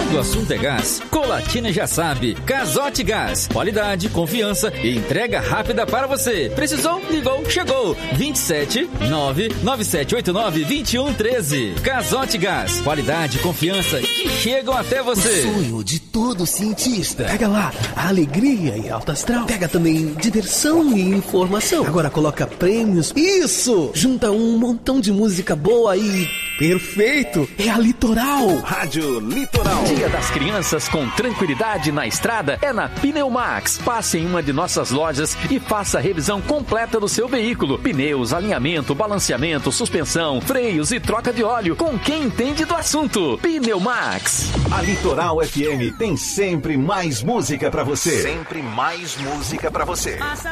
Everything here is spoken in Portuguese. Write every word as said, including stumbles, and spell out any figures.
Quando o assunto é gás, Colatina já sabe. Casote Gás. Qualidade, confiança e entrega rápida para você. Precisou? Ligou? Chegou. vinte e sete nove nove sete oito nove dois um um três. Casote Gás. Qualidade, confiança que chegam até você. O sonho de todo cientista. Pega lá a alegria e alta astral. Pega também diversão e informação. Agora coloca prêmios. Isso! Junta um montão de música boa e... perfeito! É a Litoral. Rádio Litoral. Dia das Crianças com tranquilidade na estrada é na Pneumax. Passe em uma de nossas lojas e faça a revisão completa do seu veículo. Pneus, alinhamento, balanceamento, suspensão, freios e troca de óleo com quem entende do assunto. Pneumax. A Litoral F M tem sempre mais música pra você. Sempre mais música pra você.